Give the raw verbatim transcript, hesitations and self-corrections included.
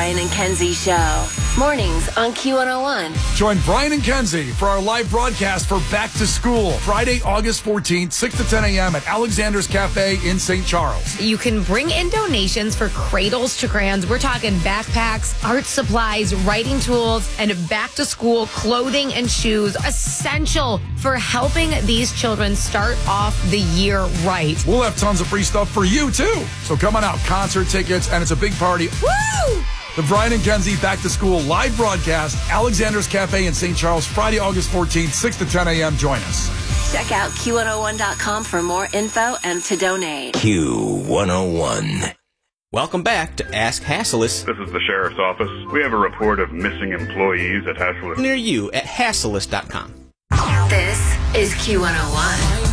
Brian and Kenzie Show. Mornings on Q one oh one. Join Brian and Kenzie for our live broadcast for Back to School, Friday, August fourteenth, six to ten a.m. at Alexander's Cafe in Saint Charles. You can bring in donations for cradles to crayons. We're talking backpacks, art supplies, writing tools, and back-to-school clothing and shoes, essential for helping these children start off the year right. We'll have tons of free stuff for you, too. So come on out, concert tickets, and it's a big party. Woo! The Brian and Kenzie Back to School live broadcast, Alexander's Cafe in Saint Charles, Friday, August fourteenth, six to ten a.m. Join us. Check out Q one oh one dot com for more info and to donate. Q one oh one. Welcome back to Ask Hassleus. This is the Sheriff's Office. We have a report of missing employees at Hassleus. Near you at hassleus dot com. This is Q one oh one.